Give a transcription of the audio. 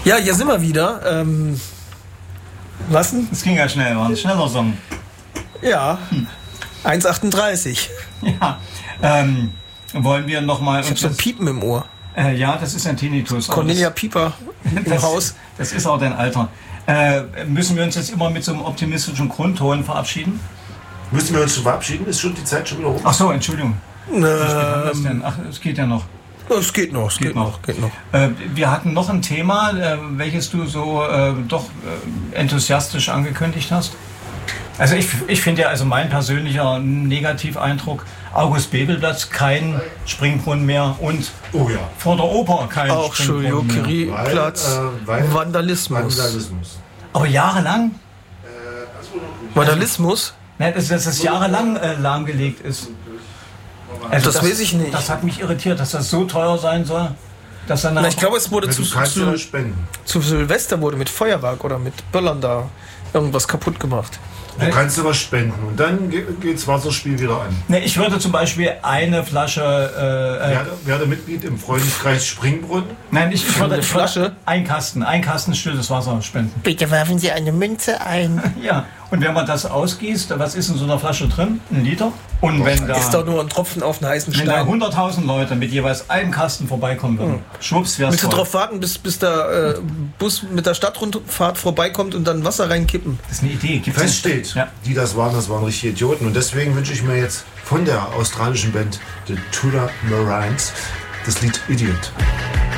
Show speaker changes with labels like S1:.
S1: Ja, hier sind wir wieder. Was denn?
S2: Das ging ja schnell, war ein schneller Song.
S1: Ja, 1,38.
S2: Ja, wollen wir nochmal...
S1: Ich habe so ein Piepen im Ohr.
S2: Ja, das ist ein Tinnitus.
S1: Cornelia Pieper im Haus.
S2: Das ist auch dein Alter. Müssen wir uns jetzt immer mit so einem optimistischen Grundton verabschieden?
S3: Müssen wir uns schon verabschieden? Ist schon die Zeit schon wieder rum?
S2: Ach so, Entschuldigung. Wie spät haben wir das denn? Ach, es geht ja noch.
S1: Es geht noch.
S2: Wir hatten noch ein Thema, welches du so doch enthusiastisch angekündigt hast. Also ich finde ja, also mein persönlicher Negativeindruck, August-Bebel-Platz, kein Springbrunnen mehr und vor der Oper kein
S1: auch
S2: Springbrunnen mehr.
S1: Curie-Platz, Vandalismus.
S2: Aber jahrelang?
S1: Vandalismus?
S2: Nein, dass das jahrelang lahmgelegt ist. Also
S1: das weiß ich nicht.
S2: Das hat mich irritiert, dass das so teuer sein soll. Dass dann
S1: Na, ich glaube, es wurde zu Silvester wurde mit Feuerwerk oder mit Böllern da irgendwas kaputt gemacht.
S3: Du kannst du was spenden und dann geht's Wasserspiel wieder an.
S2: Ne, ich würde zum Beispiel eine Flasche...
S3: werde Mitglied im Freundeskreis Springbrunnen.
S2: Nein, ich würde ein Kasten stilles Wasser spenden.
S4: Bitte werfen Sie eine Münze ein.
S2: Ja, und wenn man das ausgießt, was ist in so einer Flasche drin? 1 Liter? Und wenn da...
S1: Ist doch nur ein Tropfen auf einen heißen Stein.
S2: Wenn da 100.000 Leute mit jeweils einem Kasten vorbeikommen würden, schwupps, wär's
S1: Willst du
S2: voll.
S1: darauf warten, bis der Bus mit der Stadtrundfahrt vorbeikommt und dann Wasser reinkippen?
S2: Das ist eine Idee.
S3: Feststeht, die das waren richtige Idioten. Und deswegen wünsche ich mir jetzt von der australischen Band The Tudor Marines das Lied Idiot.